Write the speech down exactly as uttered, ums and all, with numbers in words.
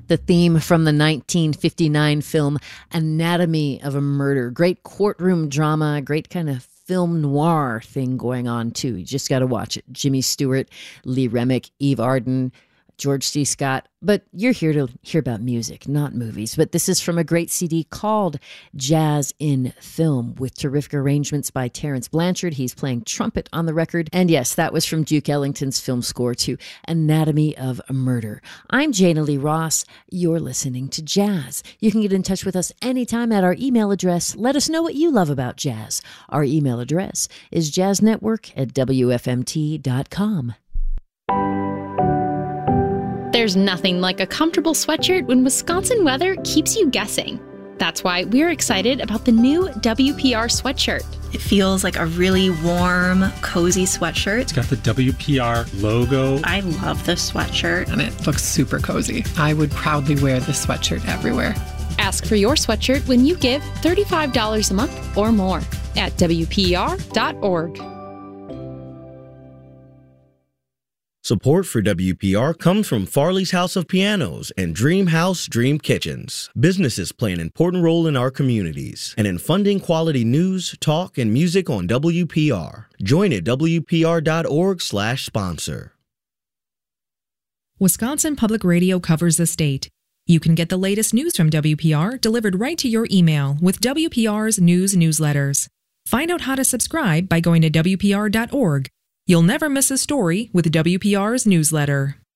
The theme from the nineteen fifty-nine film Anatomy of a Murder. Great courtroom drama, great kind of film noir thing going on, too. You just got to watch it. Jimmy Stewart, Lee Remick, Eve Arden, George C. Scott. But you're here to hear about music, not movies. But this is from a great C D called Jazz in Film with terrific arrangements by Terrence Blanchard. He's playing trumpet on the record. And yes, that was from Duke Ellington's film score to Anatomy of a Murder. I'm Jana Lee Ross. You're listening to Jazz. You can get in touch with us anytime at our email address. Let us know what you love about jazz. Our email address is jazznetwork at w f m t dot com. There's nothing like a comfortable sweatshirt when Wisconsin weather keeps you guessing. That's why we're excited about the new W P R sweatshirt. It feels like a really warm, cozy sweatshirt. It's got the W P R logo. I love this sweatshirt. And it looks super cozy. I would proudly wear this sweatshirt everywhere. Ask for your sweatshirt when you give thirty-five dollars a month or more at w p r dot org. Support for W P R comes from Farley's House of Pianos and Dream House Dream Kitchens. Businesses play an important role in our communities and in funding quality news, talk, and music on W P R. Join at w p r dot org slash sponsor. Wisconsin Public Radio covers the state. You can get the latest news from W P R delivered right to your email with W P R's news newsletters. Find out how to subscribe by going to w p r dot org. You'll never miss a story with W P R's newsletter.